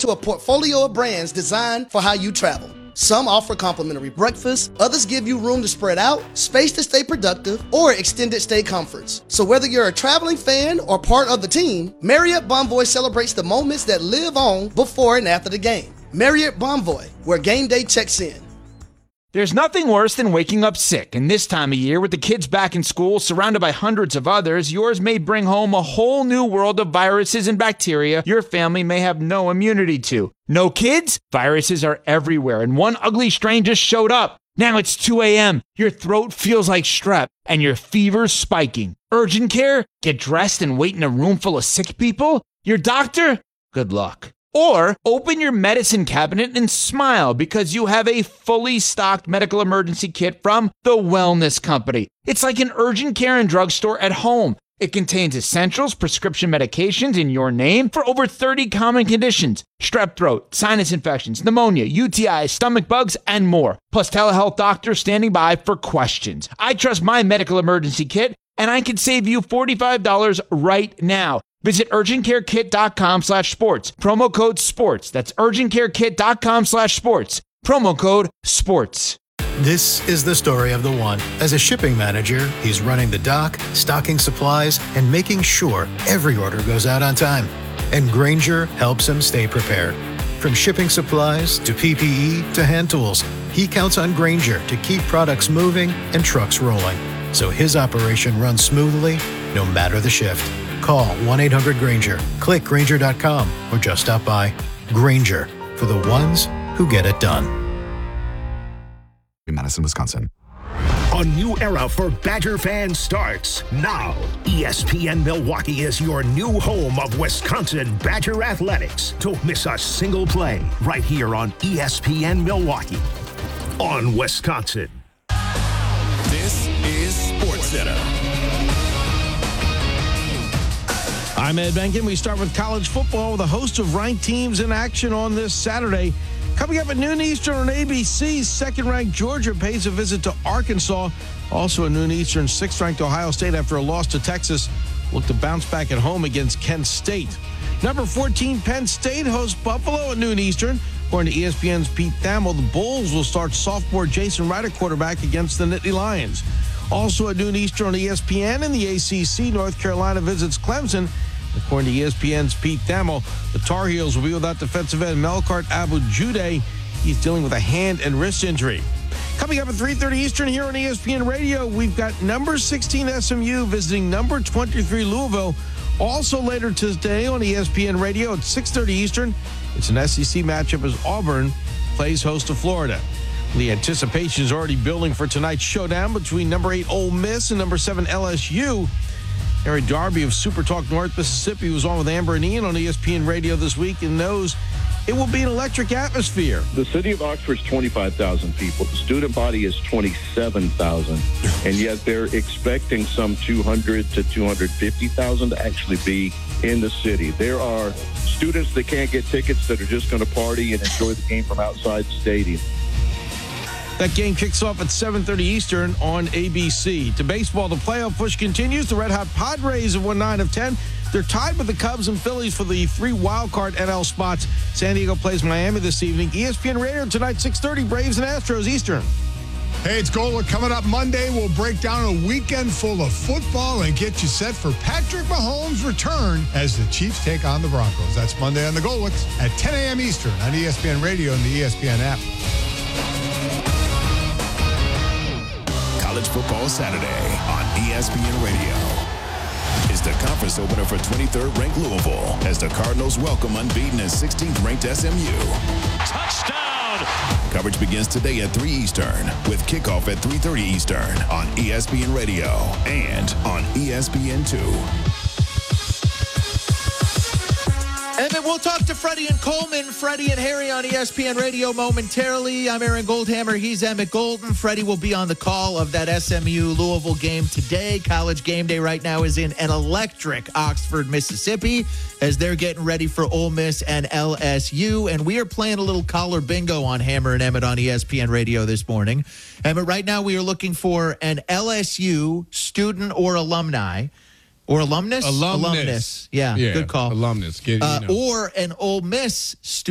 to a portfolio of brands designed for how you travel. Some offer complimentary breakfast, others give you room to spread out, space to stay productive, or extended stay comforts. So whether you're a traveling fan or part of the team, Marriott Bonvoy celebrates the moments that live on before and after the game. Marriott Bonvoy, where game day checks in. There's nothing worse than waking up sick, and this time of year, with the kids back in school, surrounded by hundreds of others, yours may bring home a whole new world of viruses and bacteria your family may have no immunity to. No kids? Viruses are everywhere, and one ugly strain just showed up. Now it's 2 a.m., your throat feels like strep, and your fever's spiking. Urgent care? Get dressed and wait in a room full of sick people? Your doctor? Good luck. Or open your medicine cabinet and smile because you have a fully stocked medical emergency kit from The Wellness Company. It's like an urgent care and drugstore at home. It contains essentials, prescription medications in your name for over 30 common conditions: strep throat, sinus infections, pneumonia, UTIs, stomach bugs, and more. Plus telehealth doctors standing by for questions. I trust my medical emergency kit, and I can save you $45 right now. Visit urgentcarekit.com/sports. Promo code SPORTS. That's urgentcarekit.com/sports. Promo code SPORTS. This is the story of the one. As a shipping manager, he's running the dock, stocking supplies, and making sure every order goes out on time. And Grainger helps him stay prepared. From shipping supplies to PPE to hand tools, he counts on Grainger to keep products moving and trucks rolling, so his operation runs smoothly no matter the shift. Call 1-800-GRAINGER, click Grainger.com, or just stop by. Grainger, for the ones who get it done. In Madison, Wisconsin. A new era for Badger fans starts now. ESPN Milwaukee is your new home of Wisconsin Badger athletics. Don't miss a single play right here on ESPN Milwaukee on Wisconsin. This is SportsCenter. I'm Ed Benkin. We start with college football with a host of ranked teams in action on this Saturday. Coming up at noon Eastern on ABC, second-ranked Georgia pays a visit to Arkansas. Also at noon Eastern, sixth-ranked Ohio State, after a loss to Texas, look to bounce back at home against Kent State. Number 14, Penn State hosts Buffalo at noon Eastern. According to ESPN's Pete Thamel, the Bulls will start sophomore Jason Ryder quarterback against the Nittany Lions. Also at noon Eastern on ESPN in the ACC, North Carolina visits Clemson. According to ESPN's Pete Thamel, the Tar Heels will be without defensive end Melkart Abu-Jude. He's dealing with a hand and wrist injury. Coming up at 3:30 Eastern here on ESPN Radio, we've got number 16 SMU visiting number 23 Louisville. Also later today on ESPN Radio at 6:30 Eastern, it's an SEC matchup as Auburn plays host to Florida. The anticipation is already building for tonight's showdown between number 8 Ole Miss and number 7 LSU. Harry Darby of Super Talk North Mississippi was on with Amber and Ian on ESPN Radio this week and knows it will be an electric atmosphere. The city of Oxford is 25,000 people. The student body is 27,000. And yet they're expecting some 200 to 250,000 to actually be in the city. There are students that can't get tickets that are just going to party and enjoy the game from outside the stadium. That game kicks off at 7:30 Eastern on ABC. To baseball, the playoff push continues. The red-hot Padres have won 9 of 10. They're tied with the Cubs and Phillies for the 3 wildcard NL spots. San Diego plays Miami this evening. ESPN Radio tonight, 6:30, Braves and Astros Eastern. Hey, it's Gola. Coming up Monday, we'll break down a weekend full of football and get you set for Patrick Mahomes' return as the Chiefs take on the Broncos. That's Monday on the Golix at 10 a.m. Eastern on ESPN Radio and the ESPN app. College Football Saturday on ESPN Radio is the conference opener for 23rd ranked Louisville as the Cardinals welcome unbeaten and 16th ranked SMU. Touchdown! Coverage begins today at 3 Eastern with kickoff at 3:30 Eastern on ESPN Radio and on ESPN2. And then we'll talk to Freddie and Coleman, Freddie and Harry on ESPN Radio momentarily. I'm Aaron Goldhammer. He's Emmett Golden. Freddie will be on the call of that SMU-Louisville game today. College game day right now is in an electric Oxford, Mississippi, as they're getting ready for Ole Miss and LSU. And we are playing a little collar bingo on Hammer and Emmett on ESPN Radio this morning. Emmett, right now we are looking for an LSU student or alumni. Or alumnus? Alumnus. Yeah, good call. Alumnus. Or an Ole Miss student.